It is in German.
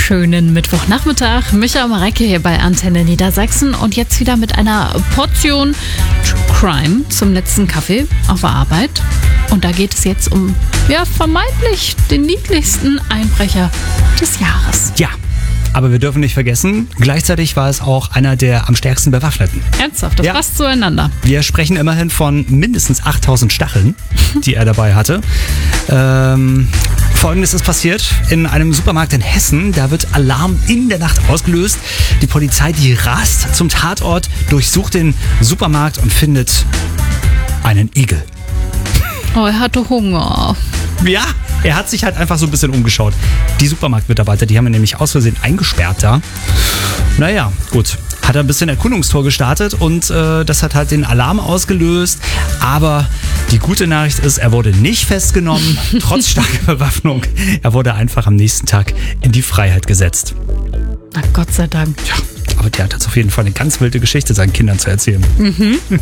wunderschönen Mittwochnachmittag. Micha und Mareike hier bei Antenne Niedersachsen und jetzt wieder mit einer Portion True Crime zum letzten Kaffee auf der Arbeit. Und da geht es jetzt um, vermeintlich den niedlichsten Einbrecher des Jahres. Ja, aber wir dürfen nicht vergessen, gleichzeitig war es auch einer der am stärksten Bewaffneten. Ernsthaft, das passt zueinander. Wir sprechen immerhin von mindestens 8000 Stacheln, die er dabei hatte. Folgendes ist passiert in einem Supermarkt in Hessen. Da wird Alarm in der Nacht ausgelöst. Die Polizei, die rast zum Tatort, durchsucht den Supermarkt und findet einen Igel. Oh, er hatte Hunger. Ja, er hat sich halt einfach so ein bisschen umgeschaut. Die Supermarktmitarbeiter, die haben ihn nämlich aus Versehen eingesperrt da. Naja, gut. Hat er ein bisschen Erkundungstour gestartet und das hat halt den Alarm ausgelöst. Aber die gute Nachricht ist, er wurde nicht festgenommen, trotz starker Bewaffnung. Er wurde einfach am nächsten Tag in die Freiheit gesetzt. Na Gott sei Dank. Ja, aber der hat jetzt auf jeden Fall eine ganz wilde Geschichte seinen Kindern zu erzählen.